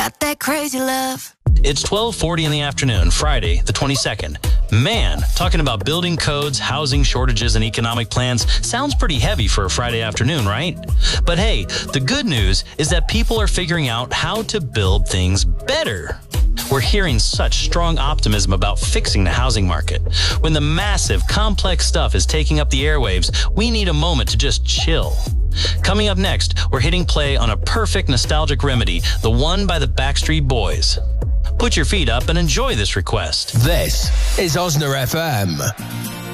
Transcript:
Got that crazy love. It's 12:40 in the afternoon, Friday, the 22nd. Man, talking about building codes, housing shortages, and economic plans sounds pretty heavy for a Friday afternoon, right? But hey, the good news is that people are figuring out how to build things better. We're hearing such strong optimism about fixing the housing market. When the massive, complex stuff is taking up the airwaves, we need a moment to just chill. Coming up next, we're hitting play on a perfect nostalgic remedy, the one by the Backstreet Boys. Put your feet up and enjoy this request. This is Osna FM.